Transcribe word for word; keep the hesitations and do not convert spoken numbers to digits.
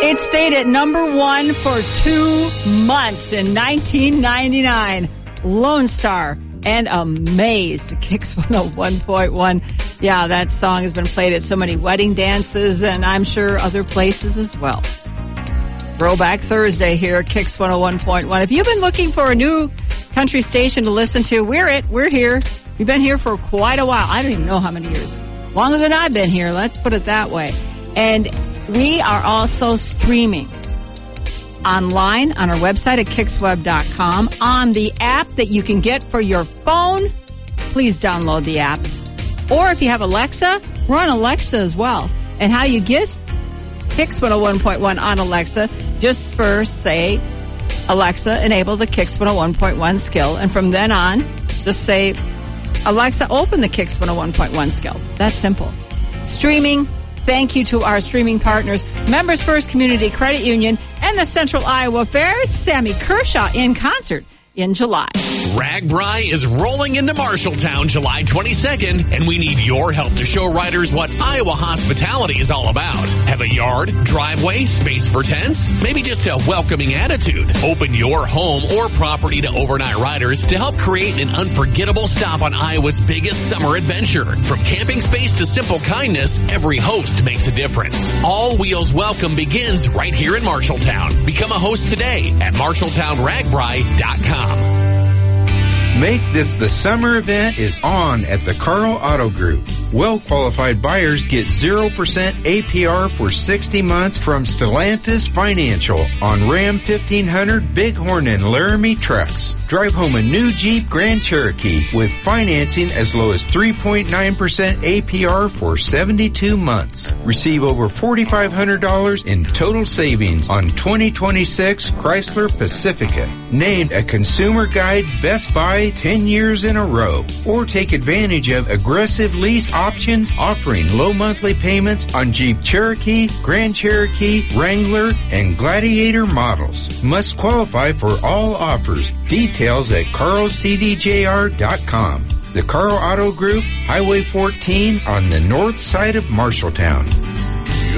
It stayed at number one for two months in nineteen ninety-nine. Lone Star and Amazed. Kicks one oh one point one. Yeah, that song has been played at so many wedding dances and I'm sure other places as well. Throwback Thursday here at Kicks one oh one point one. If you've been looking for a new country station to listen to, we're it. We're here. We've been here for quite a while. I don't even know how many years. Longer than I've been here. Let's put it that way. And we are also streaming online on our website at kicks web dot com, on the app that you can get for your phone. Please download the app. Or if you have Alexa, we're on Alexa as well. And how you get Kicks one oh one point one on Alexa, just first say, Alexa, enable the Kicks one oh one point one skill. And from then on, just say, Alexa, open the Kicks one oh one point one skill. That's simple. Streaming. Thank you to our streaming partners, Members First Community Credit Union and the Central Iowa Fair. Sammy Kershaw in concert in July. RAGBRAI is rolling into Marshalltown July twenty-second, and we need your help to show riders what Iowa hospitality is all about. Have a yard, driveway, space for tents? Maybe just a welcoming attitude. Open your home or property to overnight riders to help create an unforgettable stop on Iowa's biggest summer adventure. From camping space to simple kindness, every host makes a difference. All Wheels Welcome begins right here in Marshalltown. Become a host today at marshalltown ragbrai dot com. Make this the summer event is on at the Carl Auto Group. Well-qualified buyers get zero percent A P R for sixty months from Stellantis Financial on Ram fifteen hundred, Bighorn, and Laramie trucks. Drive home a new Jeep Grand Cherokee with financing as low as three point nine percent A P R for seventy-two months. Receive over four thousand five hundred dollars in total savings on twenty twenty-six Chrysler Pacifica. Named a Consumer Guide Best Buy ten years in a row. Or take advantage of aggressive lease options offering low monthly payments on Jeep Cherokee, Grand Cherokee, Wrangler, and Gladiator models. Must qualify for all offers. Details at carl c d j r dot com. The Carl Auto Group, Highway fourteen on the north side of Marshalltown.